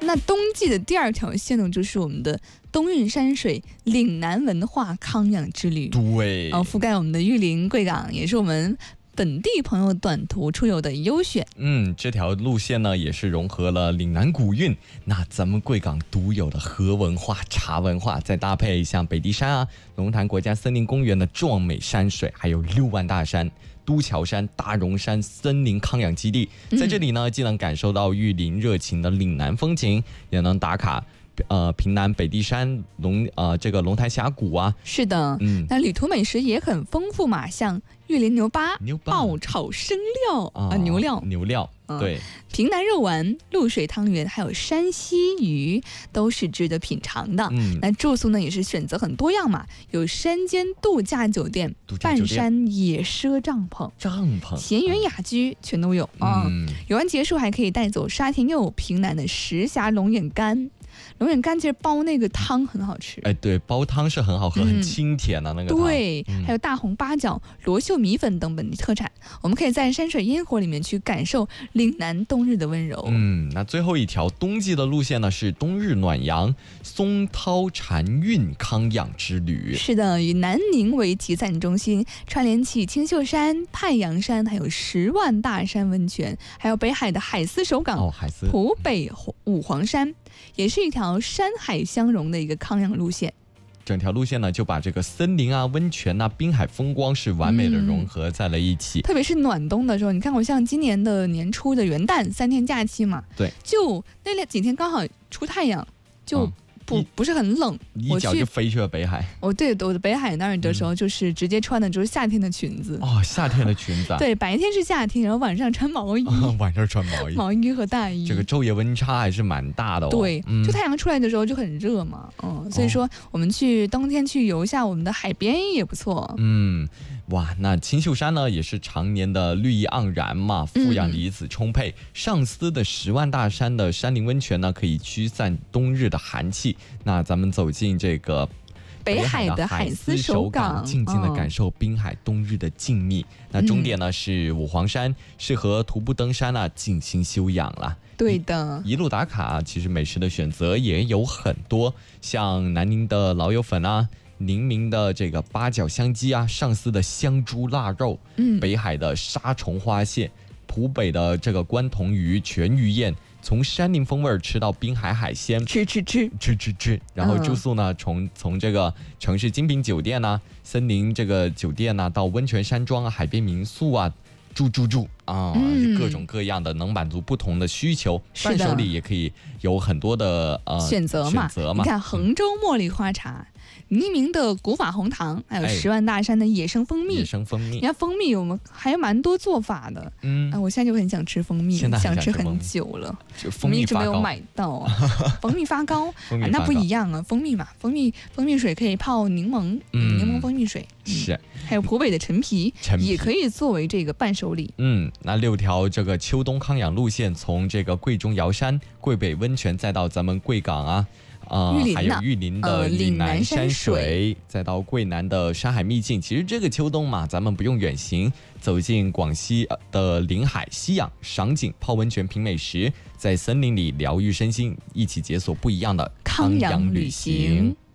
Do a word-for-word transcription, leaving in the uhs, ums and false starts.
那冬季的第二条线路就是我们的东运山水岭南文化康养之旅， 对， 然后覆盖我们的玉林、贵港，也是我们本地朋友短途出游的优选。 嗯，这条路线呢也是融合了岭南古韵，那咱们贵港独有的河文化、茶文化，再搭配像北帝山啊、龙潭国家森林公园的壮美山水，还有六万大山、都桥山、大荣山森林康养基地，在这里呢，既能感受到玉林热情的岭南风情，也能打卡呃，平南北帝山龙呃这个龙潭峡谷啊。 是的， 嗯， 那旅途美食也很丰富嘛，像玉林牛粑、 牛粑爆炒生料啊、 啊、 呃、牛料、 牛料， 嗯、 对， 平南肉丸、露水汤圆，还有山西鱼，都是值得品尝的。 嗯， 那住宿呢也是选择很多样嘛，有山间度假酒店、 度假酒店半山野奢帐篷、 帐篷、 田园雅居，全都有啊。 嗯， 游玩结束还可以带走沙田柚、平南的石峡龙眼干。龙眼干其实煲那个汤很好吃， 哎，对，煲汤是很好喝，嗯、很清甜的那个汤。 对、嗯，还有大红八角、罗秀米粉等本地特产，我们可以在山水烟火里面去感受岭南冬日的温柔。 嗯，那最后一条冬季的路线呢是冬日暖阳松涛禅韵康养之旅。 是的，以南宁为集散中心，串联起青秀山、太阳山，还有十万大山温泉，还有北海的海丝首港、 哦、海丝浦北五黄山，也是一条山海相融的一个康养路线。 整条路线呢，就把这个森林啊、温泉啊、滨海风光是完美的融合在了一起。 嗯、特别是暖冬的时候，你看我像今年的年初的元旦三天假期嘛， 对， 就那几天刚好出太阳，就、嗯。不不是很冷， 一脚就飞去了北海。 哦，对，我的北海那儿的时候，就是直接穿的就是夏天的裙子。 哦，夏天的裙子、啊。 对，白天是夏天，然后晚上穿毛衣。 哦、晚上穿毛衣。 毛衣和大衣。 这个昼夜温差还是蛮大的哦。 对， 嗯、 就太阳出来的时候就很热嘛，嗯，所以说我们去冬天去游一下我们的海边也不错。 嗯。哇，那青秀山呢也是常年的绿意盎然嘛，负氧离子充沛。嗯、上司的十万大山的山林温泉呢，可以驱散冬日的寒气。那咱们走进这个北海的海丝首港， 静静的感受滨海冬日的静谧。嗯、那终点呢是五黄山，适合徒步登山啊，静心休养了。 对的， 一路打卡、啊，其实美食的选择也有很多，像南宁的老友粉啊。宁明的这个八角香鸡啊，上司的香猪腊肉，嗯，北海的沙虫花蟹，浦北的这个关同鱼全鱼宴，从山林风味吃到滨海海鲜， 吃吃吃吃吃吃。然后住宿呢，从、嗯、从这个城市精品酒店啊、森林这个酒店啊，到温泉山庄啊、海边民宿啊。住住住啊、嗯，各种各样的能满足不同的需求。伴手礼也可以有很多的呃选择嘛。 选择嘛， 你看衡州茉莉花茶。嗯黎明的古法红糖，还有十万大山的野生蜂蜜。 野生蜂蜜， 你看蜂蜜，我们还有蛮多做法的。嗯，啊，我现在就很想吃蜂蜜， 现在想吃很久了， 蜂蜜一直没有买到啊。蜂蜜发糕， 蜂蜜啊，那不一样啊，蜂蜜嘛，蜂蜜蜂蜜水可以泡柠檬，嗯，柠檬蜂蜜水、 嗯、是。 还有浦北的陈皮， 陈皮也可以作为这个伴手礼。 嗯，那六条这个秋冬康养路线，从这个贵中瑶山、贵北温泉，再到咱们贵港啊。呃，还有玉林的岭南山水，呃、再到贵南的山海秘境。其实这个秋冬嘛，咱们不用远行，走进广西的临海吸氧、赏景、泡温泉、品美食，在森林里疗愈身心，一起解锁不一样的康养旅行。